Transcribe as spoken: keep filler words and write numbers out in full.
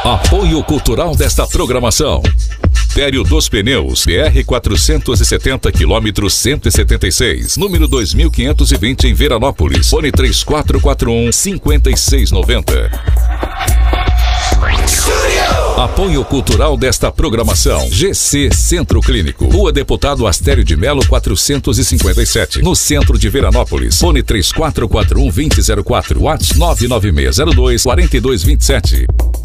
Apoio cultural desta programação: Tério dos Pneus, B R quatrocentos e setenta, quilômetro cento e setenta e seis, número dois mil quinhentos e vinte, em Veranópolis. Fone três quatro quatro um, cinco seis nove zero. Apoio cultural desta programação: G C Centro Clínico, Rua Deputado Astério de Melo quatrocentos e cinquenta e sete, no centro de Veranópolis. Fone três quatro quatro um, dois zero zero quatro, WhatsApp nove nove seis zero dois, quatro dois dois sete.